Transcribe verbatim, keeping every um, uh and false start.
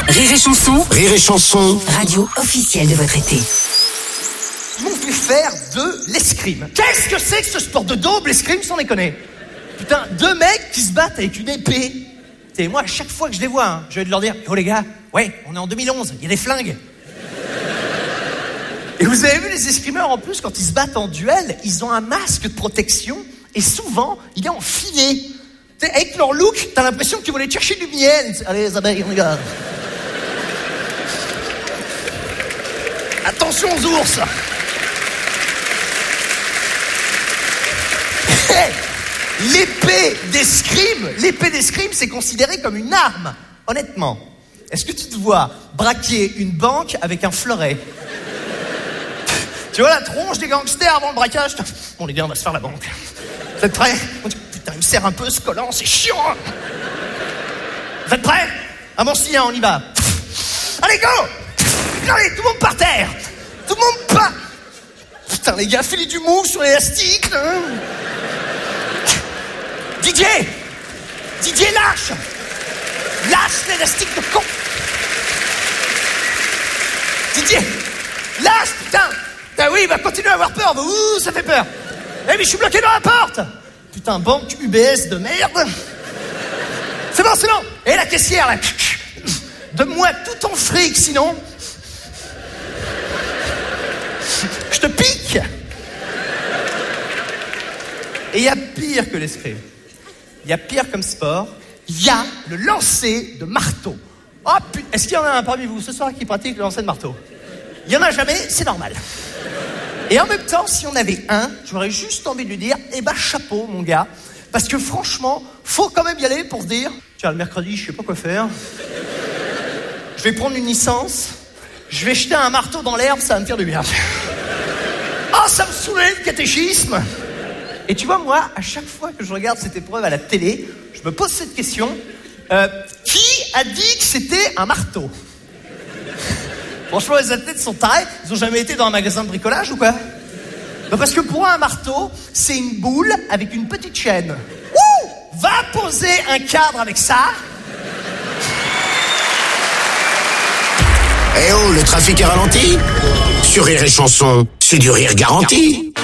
Rire et Chanson. Rire et Chanson. Radio officielle de votre été. Ils m'ont fait faire de l'escrime. Qu'est-ce que c'est que ce sport de daube, l'escrime, sans déconner? Putain, deux mecs qui se battent avec une épée. Et moi, à chaque fois que je les vois, hein, je vais leur dire « Oh les gars, ouais, on est en deux mille onze, il y a des flingues !» Et vous avez vu les escrimeurs, en plus, quand ils se battent en duel, ils ont un masque de protection, et souvent, il est en filet. T'sais, avec leur look, t'as l'impression qu'ils vont aller chercher du miel. Allez les abeilles, on y va. Attention aux ours. Hey, l'épée d'escrime, l'épée d'escrime, c'est considéré comme une arme. Honnêtement, est-ce que tu te vois braquer une banque avec un fleuret? Tu vois la tronche des gangsters avant le braquage? Bon les gars, on va se faire la banque. Vous êtes prêts? Putain, il me serre un peu ce collant, c'est chiant. Vous êtes prêts? Ah bon si, hein, on y va. Allez, go! Allez, tout le monde par terre. Tout le monde pas. Putain, les gars, filez du mou sur l'élastique. Hein. Didier! Didier, lâche! Lâche l'élastique de con! Didier! Lâche, putain! Ah oui, bah continue à avoir peur. Bah, ouh, ça fait peur. Eh mais je suis bloqué dans la porte. Putain, banque U B S de merde. C'est bon, c'est bon. Et la caissière, là. Donne-moi tout ton fric, sinon... je te pique. Et il y a pire que l'escrime. Il y a pire comme sport. Il y a le lancer de marteau. Oh putain, est-ce qu'il y en a un parmi vous ce soir qui pratique le lancer de marteau? Il y en a jamais, c'est normal. Et en même temps, si on avait un, j'aurais juste envie de lui dire, eh ben chapeau mon gars, parce que franchement, faut quand même y aller pour se dire, tiens le mercredi, je sais pas quoi faire. Je vais prendre une licence, je vais jeter un marteau dans l'herbe, ça va me faire du bien. Oh, ça me saoulait le catéchisme. Et tu vois, moi, à chaque fois que je regarde cette épreuve à la télé, je me pose cette question, euh, qui a dit que c'était un marteau? Franchement, les athlètes sont tarés. Ils ont jamais été dans un magasin de bricolage ou quoi? Bah parce que pour eux, un marteau, c'est une boule avec une petite chaîne. Ouh! Va poser un cadre avec ça. Eh oh, le trafic est ralenti. Sur Rire et Chanson, c'est du rire garanti.